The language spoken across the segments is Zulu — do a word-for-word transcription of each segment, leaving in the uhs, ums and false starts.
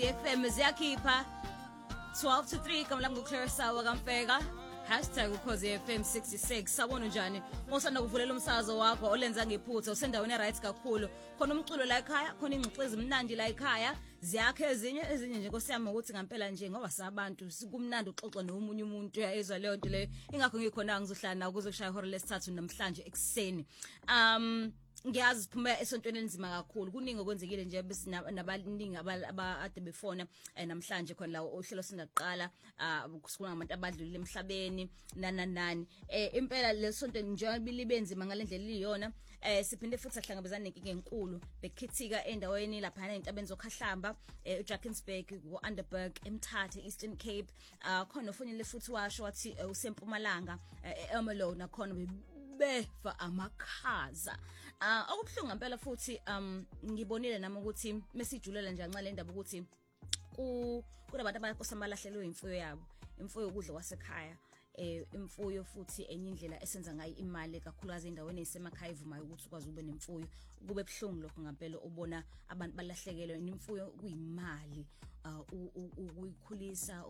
F M ziyakhipha twelve to three igama lami nguClarissa wakamfeka hashtag ukhozi F M sixty-six. Sabona njani usanda kuvulela umsakazo wakho olenza ngephutha usendaweni right kakhulu khona umculo la ekhaya khona ingxoxo ezimnandi la ekhaya ziyakhe ezinye ezinye nje nkosiyami ukuthi ngempela nje ngoba sabantu sikumnandi uxoxa nomunye umuntu uyayizwa leyo nto leyo ingakho ngikhona ngizohlala nawe ukuze kushaya ihora lesithathu namhlanje ekseni. um Ngiyazi siphuma esontweni enzima kakhulu kuningi okwenzekile nje nabaningi abade befona namhlanje khona la uhlelo singaqala kusikuna ngabantu abadlulile emhlabeni nananani eh impela lesonto nje bilibenzima ngalendlela liyona eh siphinde futhi ahlangabezana nenkinga enkulu bekhithika endaweni lapha entabeni zokhahlamba eDrakensberg uAnderberg eMthathe Eastern Cape khona ofonile futhi washo wathi usempumalanga eErmelo nakhona befa amakhaza. Ah okubhlungu ngempela futhi um ngibonile nami ukuthi mesijulela nje anxa le ndaba ukuthi ku kunabantu abakosa malahlelo imfuyo yabo imfuyo ukudla kwasekhaya eh imfuyo futhi enye indlela esenza ngayo imali kakhulukazi endaweni esemakhaya ivumayo ukuthi ukwazi ube nemfuyo kube ebhlungu lokho ngempela ubona abantu balahlekelwe imfuyo kuyimali ukuyikhulisa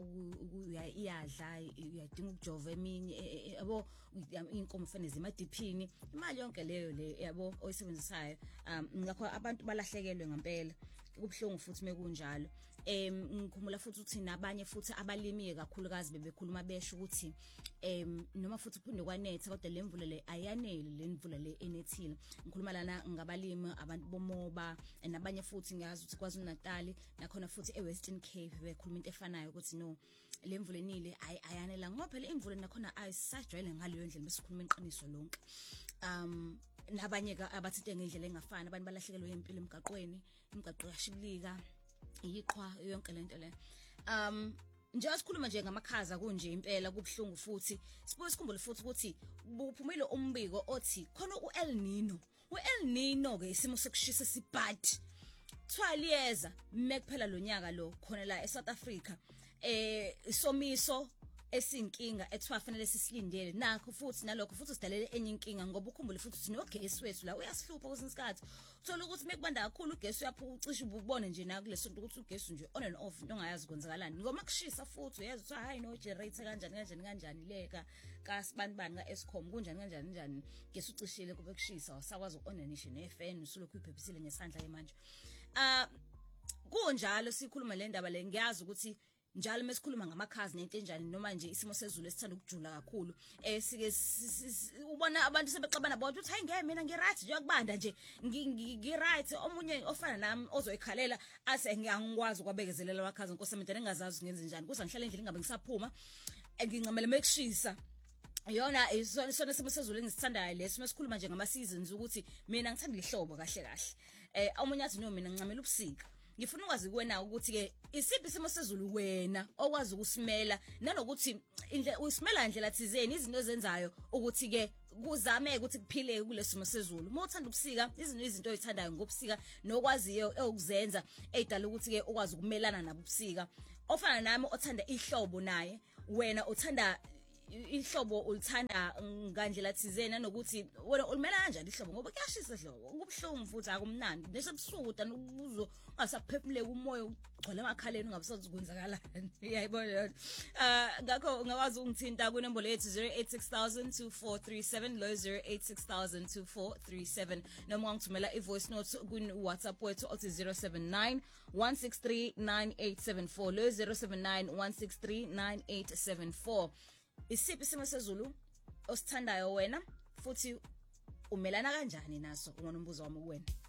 uyadla uyadinga ukujova eminye yabo inkomo fanele zimadiphini imali yonke leyo le yabo oyisebenzisayo ngakho abantu balahlekelwe ngempela kubhlungu futhi mekunjalo. Em ngikhumula futhi uthi nabanye futhi abalimiye kakhulukazi bebekhuluma besho ukuthi em noma futhi uphinde kwanetha kodwa lemvula le ayanele lemvula le enethile. Ngikhuluma lana ngabalimi abantu bomoba nabanye futhi ngiyazi ukuthi kwaZulu Natal nakhona futhi eWestern Cape bekhuluma into efanayo ukuthi no lemvula enile ayanela ngoba phela imvula nakhona ayisajwayele ngaleyo ndlela besikhuluma iqiniso lonke. Um nabanye abathinte ngendlela engafani abantu balahlekelwe impilo emgaqweni imigaqo yashibilika yiqhwa yonke lento le. Um nje asikhuluma nje ngamakhaza kunje impela kubhlungu futhi sibuye sikhumbule futhi ukuthi buphumile umbiko othi khona uEl Nino uEl Nino ke isimo sokushisa sibhadi twaliyeza mekuphela lonyaka lo khona la eSouth Africa eh isomiso esinkinga ethiwa fanele sisilindele nakho futhi nalokho futhi sidalele enye inkinga ngoba ukhumbule futhi uthi nogesi wethu la uyasihlupha kwesinye isikhathi uthola ukuthi mekubanda kakhulu ugesi uyaphuka ucishe ubone nje na kulesi sonto ukuthi ugesi nje on and off into ongayazi kwenzakalani ngoba kushisa futhi uyazi ukuthi hayi no generator kanjani kanjani kanjani leka kaSibanibani kaEskom kunjani kanjani kanjani gesi ucishile kube kushisa wasakwazi ukuonanisha neFan usulokhu iphephisile ngesandla manje. Ah kunjalo sikhuluma le ndaba le ngiyazi ukuthi njalo mesikhuluma ngamakhazi nento enjani noma nje isimo sezulu esithanda ukujula kakhulu eh sike ubona abantu sebexabana bodwa uthi hayi ngeke mina ngiright nje yakubanda nje ngiright omunye ofana nami ozoyikhalela ase ngiyangikwazi ukwabekezelela amakhazi nkosi mina engazazi ngenze njani kuze ngihlale endlini ngabe ngisaphuma ngincamela mekushisa yona isona simo sezulu engisithandayo leso mesikhuluma nje ngama seasons ukuthi mina ngithanda ihlobo kahle kahle eh omunye athi no mina ngincamela ubusika. Ngifuna ukwazi kuwena ukuthi ke isiphi isimo sezulu wena okwazi ukusimela nanokuthi indle usimela indlela thizeni izinto ezenzayo ukuthi ke kuzame ukuthi kuphile kulesimo sezulu. Uma uthanda ubusika izinto izinto oyithandayo ngobusika nokwaziyo ukuzenza edala ukuthi ke ukwazi ukumelana nabo ubusika. Ofana nami othanda ihlobo naye wena uthanda ihlobo ulithanda ngandlela thizena nokuthi wena ulimela kanjani ihlobo ngoba kuyashisa ihlobo kubhlungu futhi akumnandi nesebusuku ubuzo ungasaphefumuleka umoya ugcwala emakhaleni ungabusazi ukwenzakalani uyayibona. Ah ngakho ungakwazi ungithinta ku number lethu zero eight six thousand two four three seven lo zero eight six thousand two four three seven noma ungithumela ivoice note ku WhatsApp wethu othi zero seven nine one six three nine eight seven four lo zero seven nine one six three nine eight seven four. Isiphi isimo sezulu osithandayo wena futhi umelana kanjani naso ngona umbuzo wami kuwena.